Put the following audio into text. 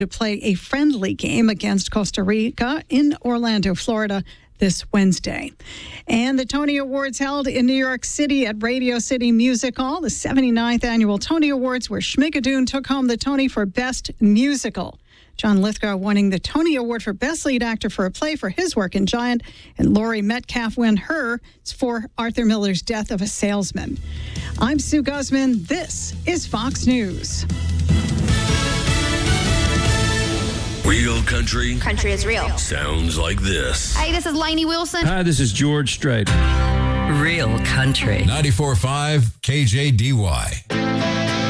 to play a friendly game against Costa Rica in Orlando, Florida this Wednesday. And the Tony Awards held in New York City at Radio City Music Hall, the 79th annual Tony Awards, where Schmigadoon took home the Tony for Best Musical. John Lithgow winning the Tony Award for Best Lead Actor for a Play for his work in Giant, and Laurie Metcalf won hers for Arthur Miller's Death of a Salesman. I'm Sue Guzman. This is Fox News. Real country. Country is real. Sounds like this. Hey, this is Lainey Wilson. Hi, this is George Strait. Real country. 94.5 KJDY.